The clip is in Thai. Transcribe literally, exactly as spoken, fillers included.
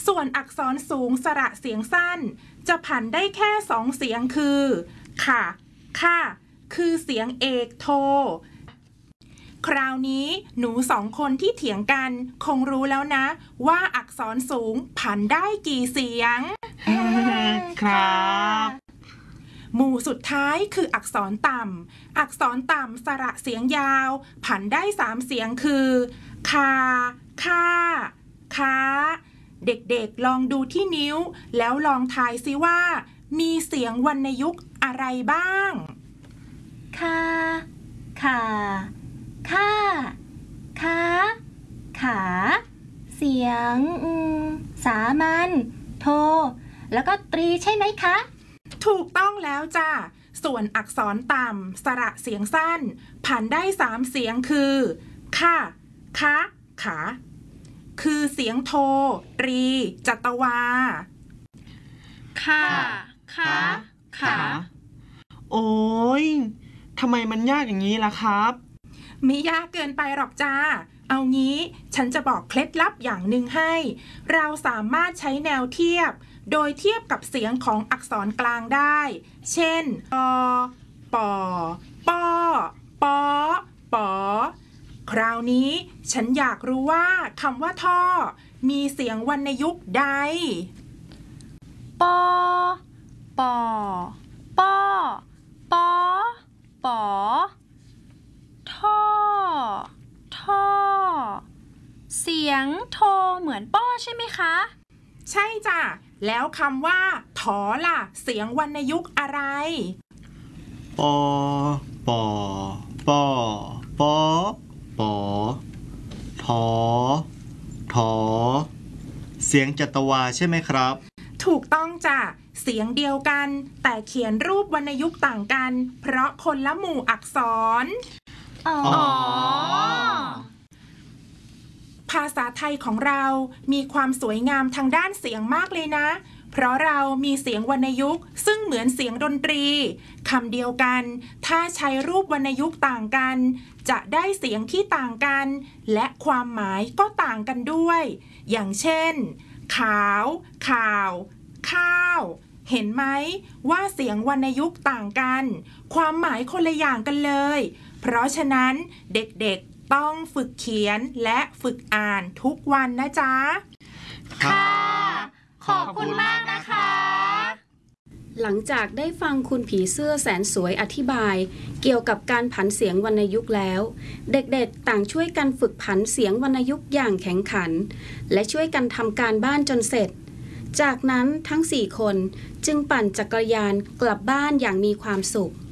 ส่วนอักษรสูงสระเสียงสั้นจะผันได้แค่สองเสียงคือค่ะค่ะคือเสียงเอกโทคราวนี้หนูสองคนที่เถียงกันคงรู้แล้วนะว่าอักษรสูงผันได้กี่เสียงครับหมู่สุดท้ายคืออักษรต่ำอักษรต่ำสระเสียงยาวผันได้สามเสียงคือคาค่าค้าเด็กๆลองดูที่นิ้วแล้วลองทายซิว่ามีเสียงวรรณยุกต์อะไรบ้างคาขาค่าค้าขาเสียงสามัญโทแล้วก็ตรีใช่ไหมคะถูกต้องแล้วจ้ะส่วนอักษรต่ำสระเสียงสั้นผันได้สามเสียงคือค่ะคะขาคือเสียงโทตรีจัตวาค่ะคะขาโอ้ยทำไมมันยากอย่างนี้ล่ะครับไม่ยากเกินไปหรอกจ้าเอางี้ฉันจะบอกเคล็ดลับอย่างหนึ่งให้เราสามารถใช้แนวเทียบโดยเทียบกับเสียงของอักษรกลางได้เช่นปอปอปอปอปอคราวนี้ฉันอยากรู้ว่าคำว่าท่อมีเสียงวรรณยุกต์ใดปอปอปอปอปอท่อท่อเสียงโทเหมือนป้อใช่ไหมคะใช่จ้ะแล้วคำว่าถอล่ะเสียงวรรณยุกต์อะไรปอปอปอปอปอทอทอเสียงจัตวาใช่ไหมครับถูกต้องจ้ะเสียงเดียวกันแต่เขียนรูปวรรณยุกต์ต่างกันเพราะคนละหมู่อักษรอ๋อภาษาไทยของเรามีความสวยงามทางด้านเสียงมากเลยนะเพราะเรามีเสียงวรรณยุกต์ซึ่งเหมือนเสียงดนตรีคำเดียวกันถ้าใช้รูปวรรณยุกต์ต่างกันจะได้เสียงที่ต่างกันและความหมายก็ต่างกันด้วยอย่างเช่นขาวข่าวข้าวเห็นไหมว่าเสียงวรรณยุกต์ต่างกันความหมายคนละอย่างกันเลยเพราะฉะนั้นเด็กๆต้องฝึกเขียนและฝึกอ่านทุกวันนะจ๊ะค่ะขอบคุณมากนะคะหลังจากได้ฟังคุณผีเสื้อแสนสวยอธิบายเกี่ยวกับการผันเสียงวรรณยุกต์แล้วเด็กๆต่างช่วยกันฝึกผันเสียงวรรณยุกต์อย่างแข็งขันและช่วยกันทำการบ้านจนเสร็จจากนั้นทั้งสี่คนจึงปั่นจักรยานกลับบ้านอย่างมีความสุข